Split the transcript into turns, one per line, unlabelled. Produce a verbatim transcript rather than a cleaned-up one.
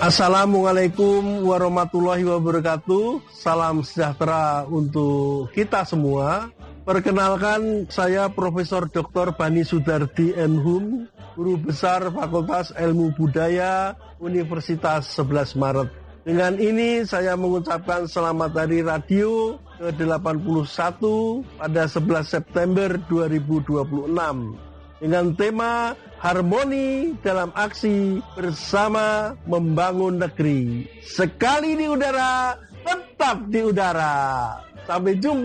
Assalamualaikum warahmatullahi wabarakatuh. Salam sejahtera untuk kita semua. Perkenalkan, saya Profesor Doktor Bani Sudardi M Hum, Guru Besar Fakultas Ilmu Budaya Universitas sebelas Maret. Dengan ini saya mengucapkan selamat Hari Radio ke delapan puluh satu pada sebelas September dua ribu dua puluh enam dengan tema Harmoni dalam Aksi Bersama Membangun Negeri. Sekali di udara, tetap di udara. Sampai jumpa.